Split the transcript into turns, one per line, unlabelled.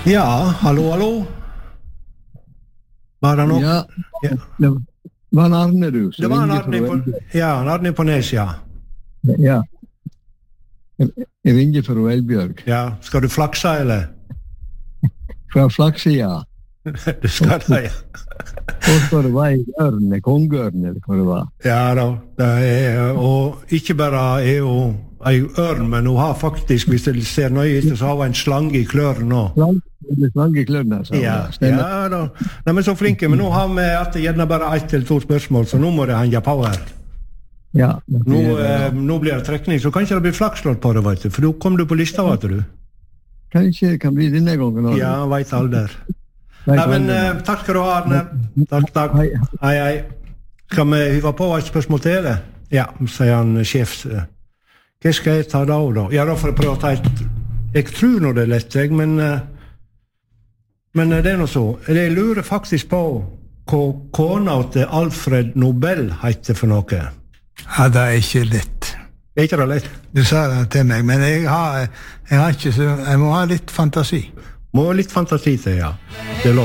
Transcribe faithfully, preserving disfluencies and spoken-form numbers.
Ja, hallo, hallo. Var det noe?
Ja,
Ja.
det var en Arne du. som
Det var en
ringte
Arne
fra
på,
Elbjørg.
ja, en Arne på Nes, ja.
Ja. Jeg, jeg ringer fra Elbjørg.
Ja, skal du flakse, eller?
Fra Flaksida.
Du skal det, ja.
Og så det var en ørn, en kongeørn, eller hva det var.
Ja da, det er, og ikke bare er hun en ørn, men hun har faktisk, hvis du ser nøye etter, så har hun en slange i kløren nå.
Slange, slange klørne, sa
Ja,
hun. Stemmer.
ja da. Nei, men så flinke, men nå har vi at det gjerne bare ett eller to spørsmål, så nå må det henge på her.
Ja, det
Nå,
blir det,
eh, nå blir det trekning, så kanskje det blir flakslått på det, vet du, for nå kom du på lista, vet du.
Kanskje det kan bli denne gangen også.
Ja, vet aldri.
Nei,
Nei, men
aldri.
eh, takk skal du ha, Arne. Takk, takk.
Hei.
Hei, hei. Skal vi hive på et spørsmål til, eller? Ja, sier han sjef. Hva skal jeg ta da, da? Ja, da får jeg prøve å ta et... Jeg tror nå det er lett, jeg, men... eh, Men eh, det er noe så. Jeg lurer faktisk på hva kona til Alfred Nobel heter for noe.
Ja, det er ikke lett.
Det er ikke det lett.
Du sa det til meg, men jeg har, jeg har ikke så... Jeg må ha litt fantasi.
Må ha litt fantasi til, ja. Det er lov.